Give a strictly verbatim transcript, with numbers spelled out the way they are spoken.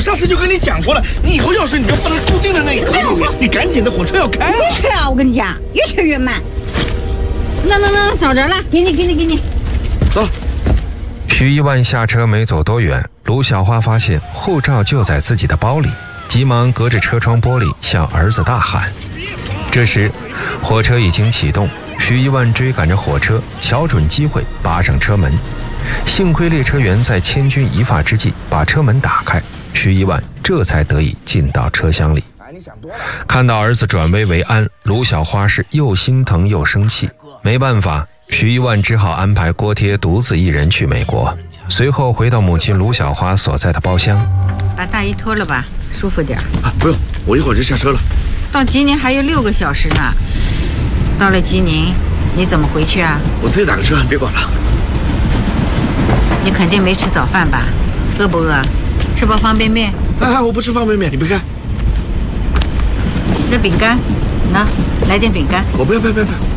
上次就跟你讲过了，你以后钥匙你就放在固定的那一格里面。你赶紧的，火车要开了。 别去啊！我跟你讲，越去越慢。那那那找着了，给你给你给你。 走。 徐一万下车没走多远，卢小花发现护照就在自己的包里，急忙隔着车窗玻璃向儿子大喊。这时火车已经启动，徐一万追赶着火车，瞧准机会扒上车门。幸亏列车员在千钧一发之际把车门打开，徐一万这才得以进到车厢里。看到儿子转危为安，卢小花是又心疼又生气。没办法，徐一万只好安排锅贴独自一人去美国，随后回到母亲卢小花所在的包厢。 把大衣脱了吧，舒服点啊，不用，我一会儿就下车了。 到吉宁还有六个小时呢。到了吉宁你怎么回去啊？ 我自己打个车，别管了。 你肯定没吃早饭吧？饿不饿？吃包方便面。 哎，我不吃方便面，你别看。 那饼干，喏，来点饼干。 我不要不要不要不要。